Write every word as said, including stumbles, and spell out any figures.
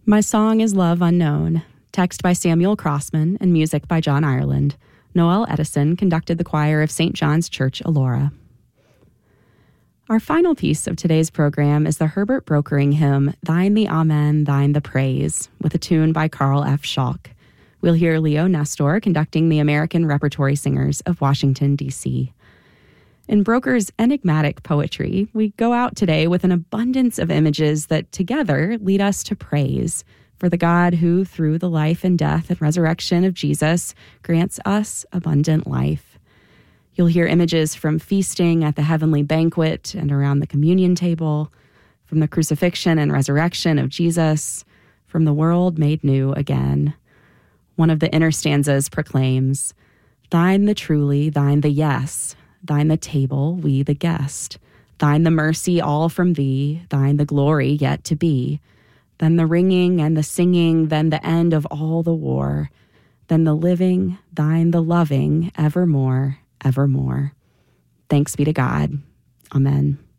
My song is Love Unknown, text by Samuel Crossman and music by John Ireland. Noel Edison conducted the choir of Saint John's Church, Elora. Our final piece of today's program is the Herbert Brokering hymn, Thine the Amen, Thine the Praise, with a tune by Carl F. Schalk. We'll hear Leo Nestor conducting the American Repertory Singers of Washington, D C In Broker's enigmatic poetry, we go out today with an abundance of images that together lead us to praise for the God who, through the life and death and resurrection of Jesus, grants us abundant life. You'll hear images from feasting at the heavenly banquet and around the communion table, from the crucifixion and resurrection of Jesus, from the world made new again. One of the inner stanzas proclaims, Thine the truly, thine the yes, thine the table, we the guest, thine the mercy all from thee, thine the glory yet to be, then the ringing and the singing, then the end of all the war, then the living, thine the loving, evermore, evermore. Thanks be to God. Amen.